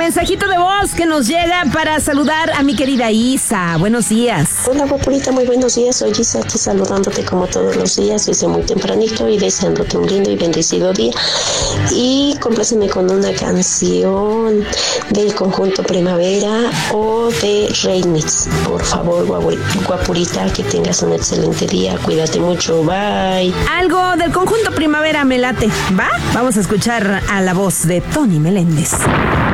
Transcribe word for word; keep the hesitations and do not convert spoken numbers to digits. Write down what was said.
mensajito de voz que nos llega para saludar a mi querida Isa. Buenos días. Hola, Guapurita, muy buenos días. Soy Isa, aquí saludándote como todos los días desde muy tempranito y deseándote un lindo y bendecido día. Y compláceme con una canción del conjunto Primavera o de Remix. Por favor, Guapurita, que tengas un excelente día. Cuídate mucho. Bye. Algo del conjunto Primavera me late. ¿Va? Vamos a escuchar a la voz de Tony Meléndez.